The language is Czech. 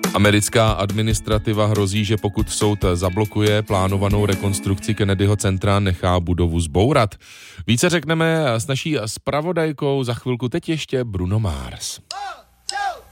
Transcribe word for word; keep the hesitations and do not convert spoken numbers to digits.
Americká administrativa hrozí, že pokud soud zablokuje plánovanou rekonstrukci Kennedyho centra, nechá budovu zbourat. Více řekneme s naší zpravodajkou za chvilku, teď ještě Bruno Mars.